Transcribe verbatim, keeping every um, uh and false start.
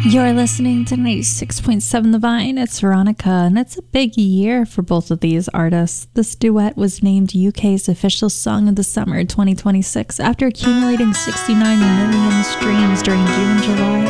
You're listening to ninety-six point seven The Vine. It's Veronica, and it's a big year for both of these artists. This duet was named U K's official Song of the Summer twenty twenty-six after accumulating sixty-nine million streams during June, July,